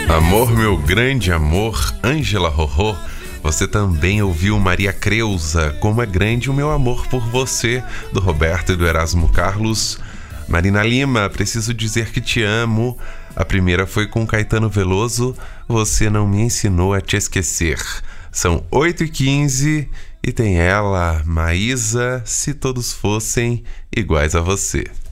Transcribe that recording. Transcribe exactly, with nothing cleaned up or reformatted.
Amor, meu grande amor, Ângela Rorô. Você também ouviu Maria Creuza, Como é Grande o Meu Amor por Você, do Roberto e do Erasmo Carlos. Marina Lima, Preciso Dizer Que Te Amo. A primeira foi com Caetano Veloso, Você Não Me Ensinou a Te Esquecer. São oito e quinze e tem ela, Maísa, Se Todos Fossem Iguais a Você.